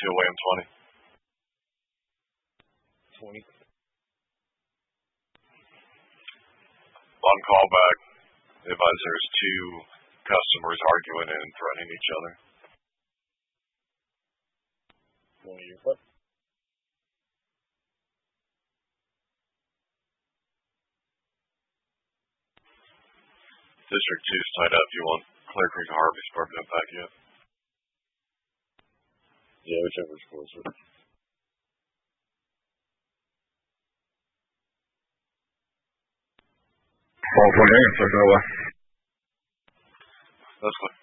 William 20. On callback, advise there's two customers arguing and threatening each other. One of your foot. District 2's tied up. Do you want Clear Creek or Harvey's broken up back yet? Yeah, whichever's closer. 1228, so go west. That's clear.